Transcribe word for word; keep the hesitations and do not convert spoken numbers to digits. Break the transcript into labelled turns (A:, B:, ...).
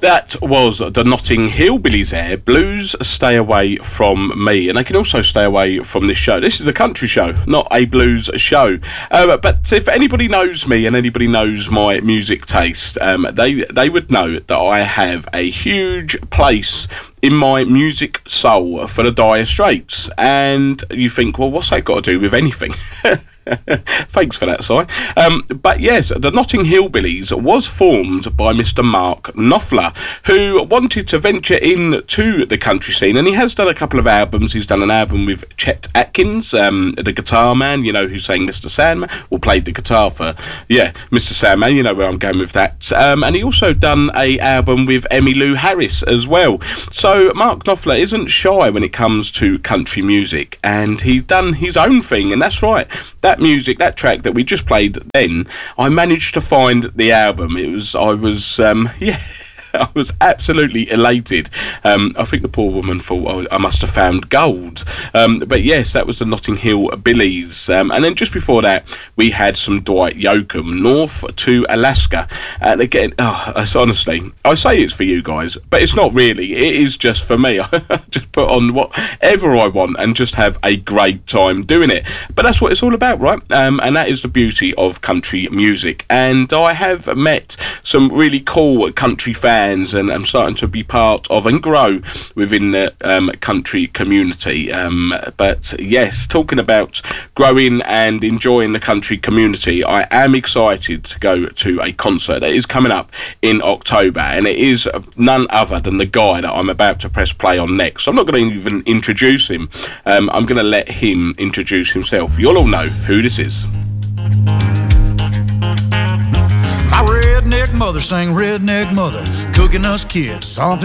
A: That was the Notting Hillbillies there. Blues Stay Away From Me. And they can also stay away from this show. This is a country show, not a blues show. Um, but if anybody knows me and anybody knows my music taste, um, they, they would know that I have a huge place in my music soul for the Dire Straits. And you think, well, what's that got to do with anything? Thanks for that, Si. Um, but yes, the Notting Hillbillies was formed by Mister Mark Knopfler, who wanted to venture into the country scene, and he has done a couple of albums. He's done an album with Chet Atkins, um, the guitar man, you know, who sang Mister Sandman, or played the guitar for, yeah, Mister Sandman, you know where I'm going with that. Um, and he also done a album with Emmylou Harris as well. So Mark Knopfler isn't shy when it comes to country music, and he's done his own thing, and that's right. That music, that track that we just played then, I managed to find the album. It was, I was, um, yeah, I was absolutely elated. Um, I think the poor woman thought, oh, I must have found gold. Um, but yes, that was the Notting Hill Billies. Um, and then just before that, we had some Dwight Yoakam, North to Alaska. And again, oh, it's honestly, I say it's for you guys, but it's not really. It is just for me. I just put on whatever I want and just have a great time doing it. But that's what it's all about, right? Um, and that is the beauty of country music. And I have met some really cool country fans, and I'm starting to be part of and grow within the um, country community. Um, but yes, talking about growing and enjoying the country community, I am excited to go to a concert that is coming up in October, and it is none other than the guy that I'm about to press play on next. I'm not going to even introduce him. Um, I'm going to let him introduce himself. You'll all know who this is.
B: My redneck mother sang redneck mother, cooking us kids something